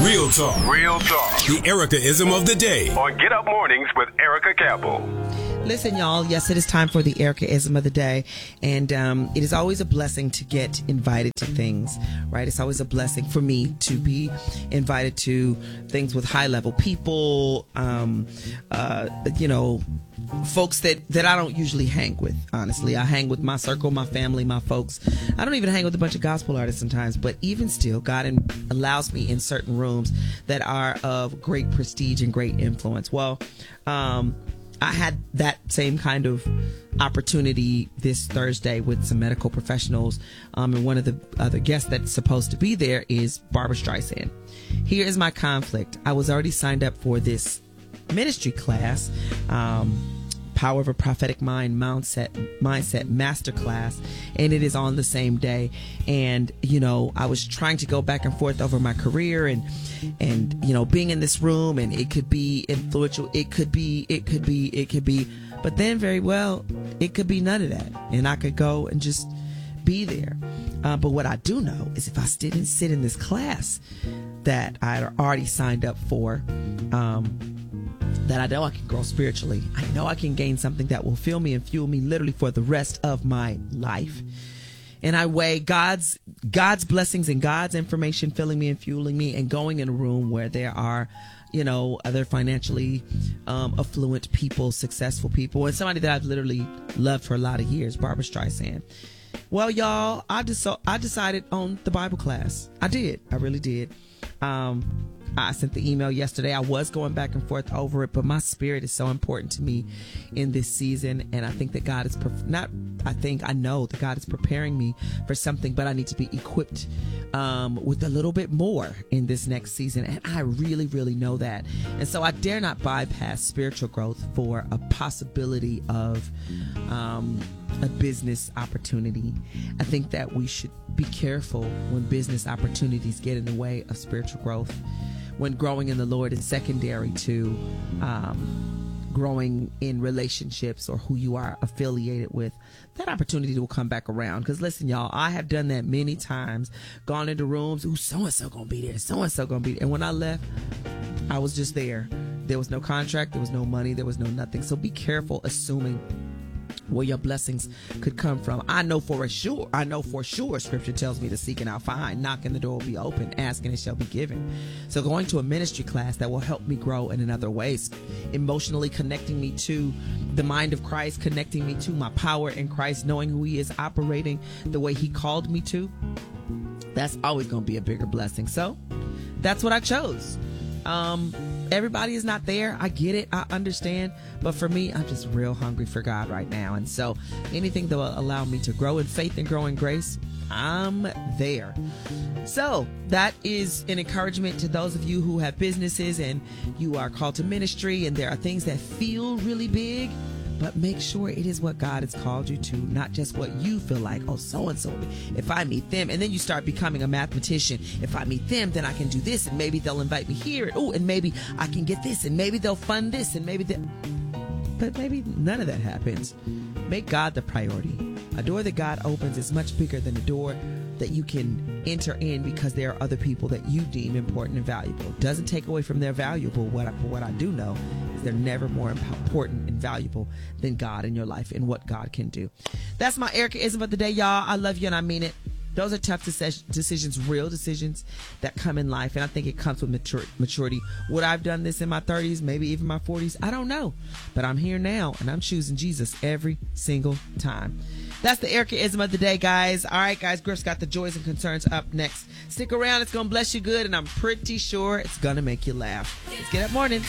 Real talk. Real talk. The Erica-ism of the day. On Get Up Mornings with Erica Campbell. Listen, y'all. Yes, it is time for the Erica-ism of the day. And it is always a blessing to get invited to things, right? It's always a blessing for me to be invited to things with high-level people, folks that I don't usually hang with, honestly. I hang with my circle, my family, my folks. I don't even hang with a bunch of gospel artists sometimes, but even still, God allows me in certain rooms that are of great prestige and great influence. Well, I had that same kind of opportunity this Thursday with some medical professionals, and one of the other guests that's supposed to be there is Barbara Streisand. Here is my conflict. I was already signed up for this ministry class, Power of a Prophetic Mindset Masterclass, and it is on the same day. And I was trying to go back and forth over my career and being in this room, and it could be influential, it could be, but then very well it could be none of that, and I could go and just be there. But what I do know is if I didn't sit in this class that I had already signed up for, that I know I can grow spiritually. I know I can gain something that will fill me and fuel me literally for the rest of my life. And I weigh God's blessings and God's information filling me and fueling me, and going in a room where there are, other financially affluent people, successful people, and somebody that I've literally loved for a lot of years, Barbara Streisand. Well, y'all, I decided on the Bible class. I did. I really did. I sent the email yesterday. I was going back and forth over it, but my spirit is so important to me in this season. And I think that God is, I know that God is preparing me for something, but I need to be equipped with a little bit more in this next season. And I really, really know that. And so I dare not bypass spiritual growth for a possibility of a business opportunity. I think that we should be careful when business opportunities get in the way of spiritual growth. When growing in the Lord is secondary to growing in relationships or who you are affiliated with, that opportunity will come back around. Because listen, y'all, I have done that many times, gone into rooms, so-and-so gonna be there, so-and-so gonna be there. And when I left, I was just there. There was no contract, there was no money, there was no nothing. So be careful assuming where your blessings could come from. I know for sure scripture tells me to seek and I'll find, knock and the door will be open, ask and it shall be given. So going to a ministry class that will help me grow in other ways, emotionally connecting me to the mind of Christ, connecting me to my power in Christ, knowing who he is, operating the way he called me to, that's always going to be a bigger blessing. So that's what I chose. Everybody is not there. I get it. I understand. But for me, I'm just real hungry for God right now. And so anything that will allow me to grow in faith and grow in grace, I'm there. So that is an encouragement to those of you who have businesses and you are called to ministry, and there are things that feel really big, but make sure it is what God has called you to, not just what you feel like. Oh, so-and-so, if I meet them, and then you start becoming a mathematician. If I meet them, then I can do this, and maybe they'll invite me here. Oh, and maybe I can get this, and maybe they'll fund this, and maybe but maybe none of that happens. Make God the priority. A door that God opens is much bigger than a door that you can enter in because there are other people that you deem important and valuable. Doesn't take away from their valuable. What I do know is they're never more important and valuable than God in your life and what God can do. That's my Erica-ism of the day, y'all. I love you and I mean it. Those are tough decisions, real decisions that come in life. And I think it comes with maturity. Would I have done this in my 30s, maybe even my 40s? I don't know. But I'm here now, and I'm choosing Jesus every single time. That's the Erica-ism of the day, guys. All right, guys. Griff's got the joys and concerns up next. Stick around. It's going to bless you good, and I'm pretty sure it's going to make you laugh. Let's get up mornings.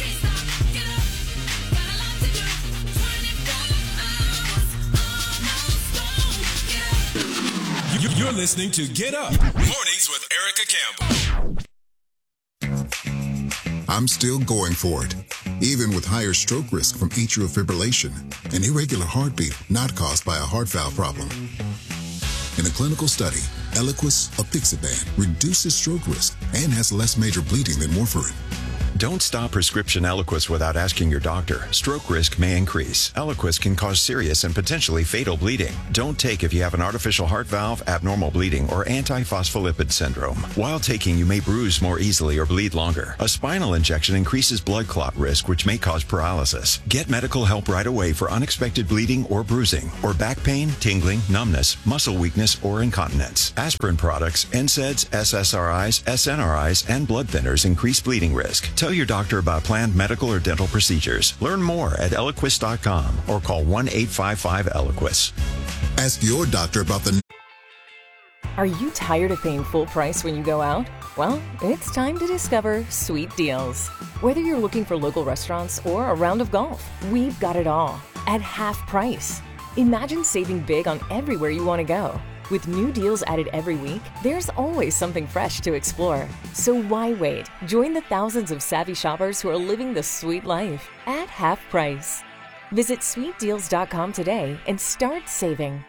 You're listening to Get Up Mornings with Erica Campbell. I'm still going for it, even with higher stroke risk from atrial fibrillation, an irregular heartbeat not caused by a heart valve problem. In a clinical study, Eliquis apixaban reduces stroke risk and has less major bleeding than warfarin. Don't stop prescription Eliquis without asking your doctor. Stroke risk may increase. Eliquis can cause serious and potentially fatal bleeding. Don't take if you have an artificial heart valve, abnormal bleeding, or antiphospholipid syndrome. While taking, you may bruise more easily or bleed longer. A spinal injection increases blood clot risk, which may cause paralysis. Get medical help right away for unexpected bleeding or bruising, or back pain, tingling, numbness, muscle weakness, or incontinence. Aspirin products, NSAIDs, SSRIs, SNRIs, and blood thinners increase bleeding risk. Tell your doctor about planned medical or dental procedures. Learn more at Eliquis.com or call 1-855-ELIQUIS. Ask your doctor about the... Are you tired of paying full price when you go out? Well, it's time to discover Sweet Deals. Whether you're looking for local restaurants or a round of golf, we've got it all at half price. Imagine saving big on everywhere you want to go. With new deals added every week, there's always something fresh to explore. So why wait? Join the thousands of savvy shoppers who are living the sweet life at half price. Visit sweetdeals.com today and start saving.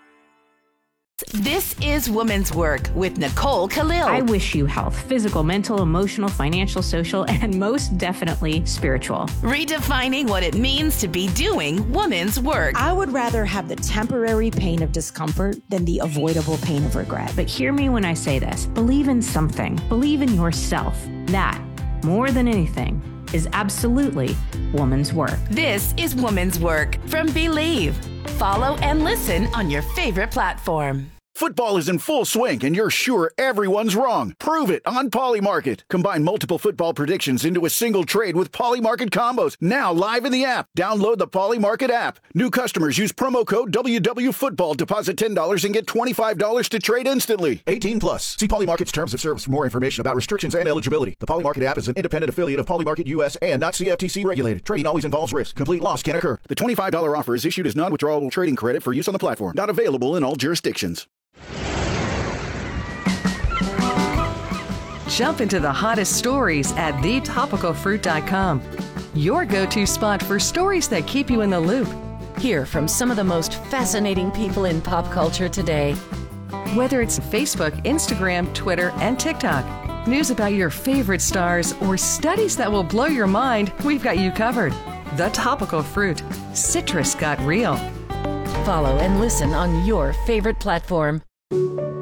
This is Woman's Work with Nicole Khalil. I wish you health, physical, mental, emotional, financial, social, and most definitely spiritual. Redefining what it means to be doing woman's work. I would rather have the temporary pain of discomfort than the avoidable pain of regret. But hear me when I say this. Believe in something. Believe in yourself. That, more than anything, is absolutely woman's work. This is Woman's Work from Believe. Follow and listen on your favorite platform. Football is in full swing, and you're sure everyone's wrong. Prove it on Polymarket. Combine multiple football predictions into a single trade with Polymarket combos. Now live in the app. Download the Polymarket app. New customers use promo code WWFootball. Deposit $10 and get $25 to trade instantly. 18 plus. See Polymarket's terms of service for more information about restrictions and eligibility. The Polymarket app is an independent affiliate of Polymarket US and not CFTC regulated. Trading always involves risk. Complete loss can occur. The $25 offer is issued as non-withdrawable trading credit for use on the platform. Not available in all jurisdictions. Jump into the hottest stories at thetopicalfruit.com. Your go-to spot for stories that keep you in the loop. Hear from some of the most fascinating people in pop culture today. Whether it's Facebook, Instagram, Twitter, and TikTok, news about your favorite stars, or studies that will blow your mind, we've got you covered. The Topical Fruit. Citrus got real. Follow and listen on your favorite platform.